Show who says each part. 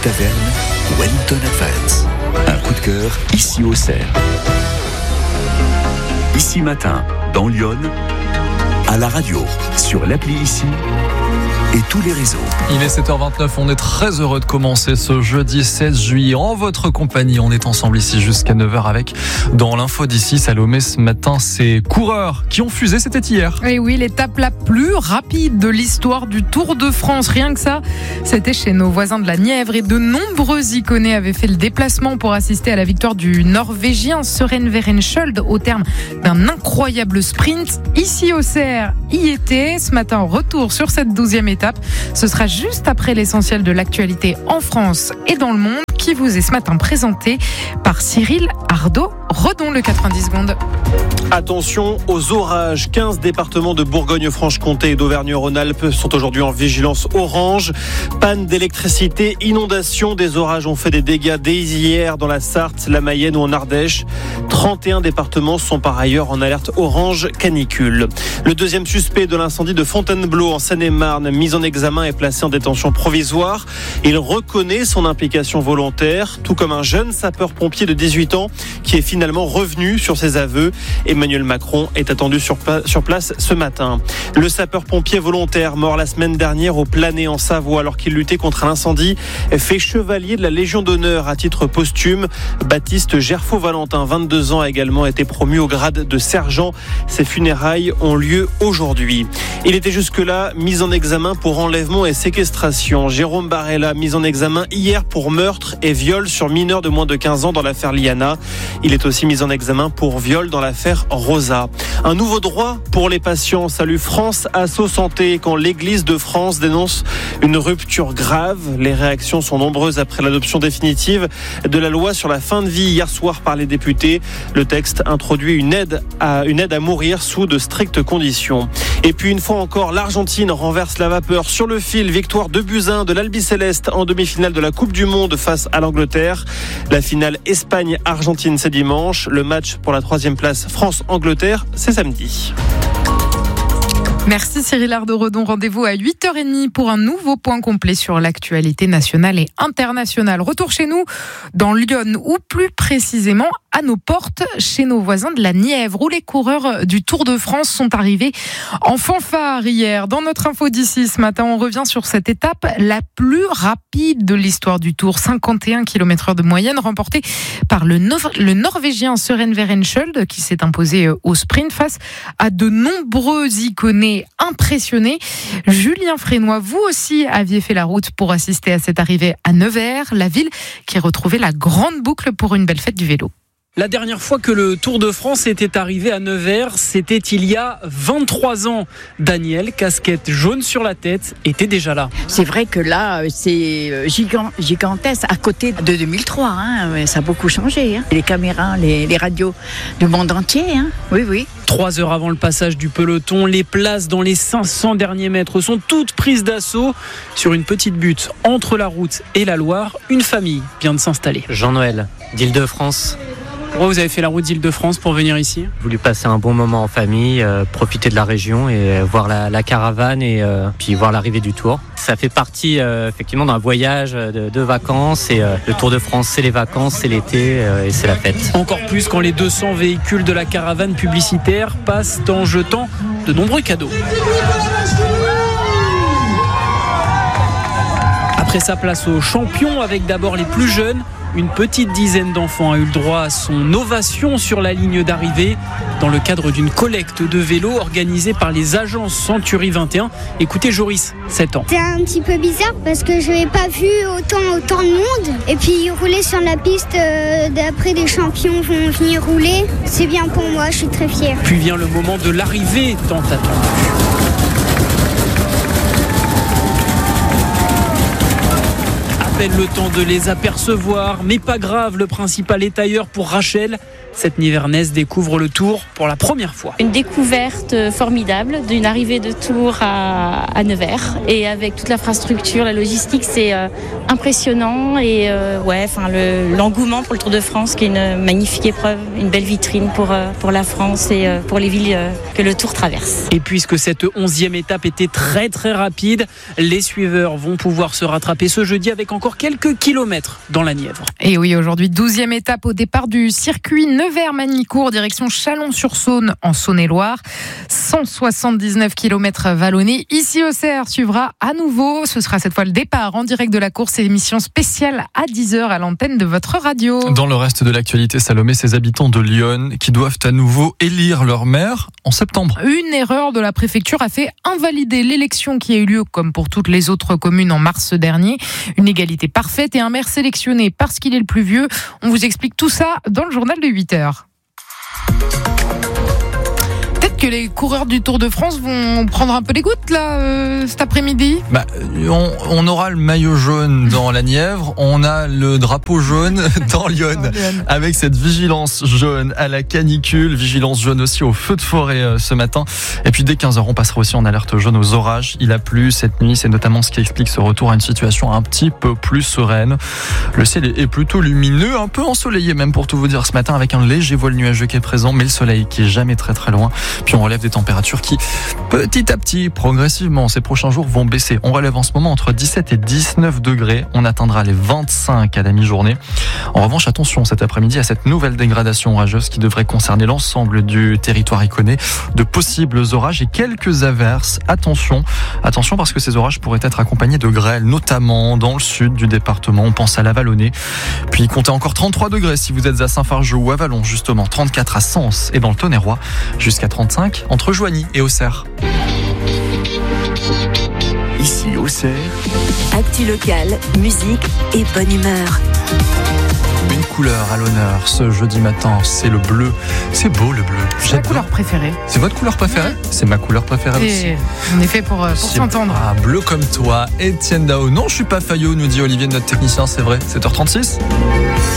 Speaker 1: Taverne, Wellington Advance. Un coup de cœur ici au Cerf. Ici matin, dans Lyon, à la radio, sur l'appli Ici et tous les réseaux.
Speaker 2: Il est 7h29, on est très heureux de commencer ce jeudi 16 juillet en votre compagnie. On est ensemble ici jusqu'à 9h avec, dans l'info d'ici, Salomé, ce matin, ces coureurs qui ont fusé, c'était hier.
Speaker 3: Et oui, l'étape la plus rapide de l'histoire du Tour de France. Rien que ça, c'était chez nos voisins de la Nièvre et de nombreux Iconais avaient fait le déplacement pour assister à la victoire du Norvégien Søren Werenskiold au terme d'un incroyable sprint. Ici au Cerf, y était ce matin, retour sur cette 12e étape. Ce sera juste après l'essentiel de l'actualité en France et dans le monde qui vous est ce matin présenté par Cyril Ardo-Redon, le 90 secondes.
Speaker 4: Attention aux orages. 15 départements de Bourgogne-Franche-Comté et d'Auvergne-Rhône-Alpes sont aujourd'hui en vigilance orange. Panne d'électricité, inondations. Des orages ont fait des dégâts dès hier dans la Sarthe, la Mayenne ou en Ardèche. 31 départements sont par ailleurs en alerte orange canicule. Le deuxième suspect de l'incendie de Fontainebleau en Seine-et-Marne, mis en examen et placé en détention provisoire. Il reconnaît son implication volontaire, tout comme un jeune sapeur-pompier de 18 ans qui est finalement revenu sur ses aveux. Emmanuel Macron est attendu sur place ce matin. Le sapeur-pompier volontaire mort la semaine dernière au Planay en Savoie alors qu'il luttait contre un incendie fait chevalier de la Légion d'honneur à titre posthume. Baptiste Gerfaux-Valentin, 22 ans, a également été promu au grade de sergent. Ses funérailles ont lieu aujourd'hui. Il était jusque-là mis en examen pour enlèvement et séquestration. Jérôme Barella, mis en examen hier pour meurtre et viol sur mineur de moins de 15 ans dans l'affaire Liana. Il est aussi mis en examen pour viol dans l'affaire Rosa. Un nouveau droit pour les patients. Salut France Asso Santé quand l'Église de France dénonce une rupture grave. Les réactions sont nombreuses après l'adoption définitive de la loi sur la fin de vie hier soir par les députés. Le texte introduit une aide à mourir sous de strictes conditions. Et puis une fois encore, l'Argentine renverse la vapeur sur le fil. Victoire 2-1 de l'Albi Céleste en demi-finale de la Coupe du Monde face à l'Angleterre. La finale Espagne-Argentine, c'est dimanche. Le match pour la 3e place France-Angleterre, c'est samedi.
Speaker 3: Merci Cyril Ardo-Redon. Rendez-vous à 8h30 pour un nouveau point complet sur l'actualité nationale et internationale. Retour chez nous dans Lyon, ou plus précisément à nos portes, chez nos voisins de la Nièvre, où les coureurs du Tour de France sont arrivés en fanfare hier. Dans notre info d'ici ce matin, on revient sur cette étape la plus rapide de l'histoire du Tour. 51 km/h de moyenne, remportée par le Norvégien Søren Werenskiold, qui s'est imposé au sprint face à de nombreux Iconais impressionnés. Julien Frénois, vous aussi aviez fait la route pour assister à cette arrivée à Nevers, la ville qui retrouvait la grande boucle pour une belle fête du vélo.
Speaker 5: La dernière fois que le Tour de France était arrivé à Nevers, c'était il y a 23 ans. Daniel, casquette jaune sur la tête, était déjà là.
Speaker 6: C'est vrai que là, c'est gigantesque. À côté de 2003, ça a beaucoup changé. Les caméras, les radios du monde entier. Oui.
Speaker 5: 3 heures avant le passage du peloton, les places dans les 500 derniers mètres sont toutes prises d'assaut. Sur une petite butte entre la route et la Loire, une famille vient de s'installer.
Speaker 7: Jean-Noël, d'Île-de-France.
Speaker 5: Pourquoi vous avez fait la route d'Île-de-France pour venir ici ?
Speaker 7: J'ai voulu passer un bon moment en famille, profiter de la région et voir la caravane et puis voir l'arrivée du Tour. Ça fait partie effectivement d'un voyage de vacances et le Tour de France, c'est les vacances, c'est l'été et c'est la fête.
Speaker 5: Encore plus quand les 200 véhicules de la caravane publicitaire passent en jetant de nombreux cadeaux. Après sa place aux champions avec d'abord les plus jeunes, une petite dizaine d'enfants a eu le droit à son ovation sur la ligne d'arrivée dans le cadre d'une collecte de vélos organisée par les agences Century 21. Écoutez Joris, 7 ans.
Speaker 8: C'est un petit peu bizarre parce que je n'avais pas vu autant de monde. Et puis rouler sur la piste d'après des champions vont venir rouler. C'est bien pour moi, je suis très fière.
Speaker 5: Puis vient le moment de l'arrivée tant attendue. À peine le temps de les apercevoir, mais pas grave, le principal est ailleurs pour Rachel. Cette Nivernaise découvre le Tour pour la première fois.
Speaker 9: Une découverte formidable d'une arrivée de Tours à Nevers, et avec toute l'infrastructure, la logistique, c'est impressionnant, et l'engouement pour le Tour de France, qui est une magnifique épreuve, une belle vitrine pour la France et pour les villes que le Tour traverse.
Speaker 5: Et puisque cette 11e étape était très très rapide, les suiveurs vont pouvoir se rattraper ce jeudi avec encore quelques kilomètres dans la Nièvre.
Speaker 3: Et oui, aujourd'hui 12e étape au départ du circuit Nevers-Magnicourt, direction Chalon-sur-Saône en Saône-et-Loire. 179 km vallonnés. Ici Auxerre suivra à nouveau. Ce sera cette fois le départ en direct de la course, émission spéciale à 10h à l'antenne de votre radio.
Speaker 2: Dans le reste de l'actualité, Salomé, ces habitants de Lyon qui doivent à nouveau élire leur maire en septembre.
Speaker 3: Une erreur de la préfecture a fait invalider l'élection qui a eu lieu, comme pour toutes les autres communes, en mars dernier. Une égalité parfaite et un maire sélectionné parce qu'il est le plus vieux. On vous explique tout ça dans le journal de 8h. Peut-être que les coureurs du Tour de France vont prendre un peu les gouttes là cet après-midi.
Speaker 2: On aura le maillot jaune dans la Nièvre, on a le drapeau jaune dans Lyon, avec cette vigilance jaune à la canicule, vigilance jaune aussi au feu de forêt ce matin. Et puis dès 15h, on passera aussi en alerte jaune aux orages. Il a plu cette nuit, c'est notamment ce qui explique ce retour à une situation un petit peu plus sereine. Le ciel est plutôt lumineux, un peu ensoleillé même pour tout vous dire ce matin, avec un léger voile nuageux qui est présent, mais le soleil qui est jamais très très loin. Puis on relève des températures qui, petit à petit, progressivement, ces prochains jours vont baisser. On relève en ce moment entre 17 et 19 degrés. On atteindra les 25 à la mi-journée. En revanche, attention cet après-midi à cette nouvelle dégradation orageuse qui devrait concerner l'ensemble du territoire iconé. De possibles orages et quelques averses. Attention parce que ces orages pourraient être accompagnés de grêles, notamment dans le sud du département. On pense à la Vallonnée. Puis comptez encore 33 degrés si vous êtes à Saint-Fargeau ou à Vallon, justement. 34 à Sens et dans le Tonnerrois. Jusqu'à 35 entre Joigny et Auxerre.
Speaker 1: Ici Auxerre.
Speaker 10: Actu locale, musique et bonne humeur.
Speaker 2: Une couleur à l'honneur ce jeudi matin, c'est le bleu. C'est beau le bleu.
Speaker 3: C'est ma couleur préférée.
Speaker 2: C'est votre couleur préférée ?
Speaker 3: Ouais.
Speaker 2: C'est ma couleur préférée aussi.
Speaker 3: On est fait pour s'entendre.
Speaker 2: Ah, bleu comme toi, Étienne Dao. Non, je suis pas Fayot, nous dit Olivier, notre technicien, c'est vrai. 7h36.